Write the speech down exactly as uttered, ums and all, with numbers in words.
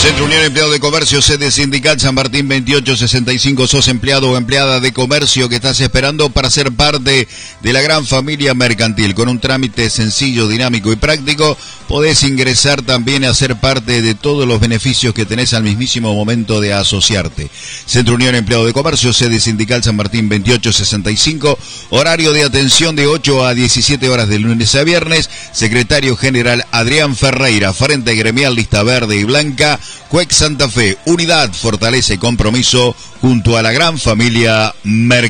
Centro Unión Empleado de Comercio, sede sindical San Martín veintiocho sesenta y cinco. Sos empleado o empleada de comercio que estás esperando para ser parte de la gran familia mercantil. Con un trámite sencillo, dinámico y práctico, podés ingresar también a ser parte de todos los beneficios que tenés al mismísimo momento de asociarte. Centro Unión Empleado de Comercio, sede sindical San Martín veintiocho sesenta y cinco. Horario de atención de ocho a diecisiete horas de lunes a viernes. Secretario General Adrián Ferreira. Frente Gremial Lista Verde y Blanca. C U E C Santa Fe, unidad, fortaleza y compromiso junto a la gran familia mercantil.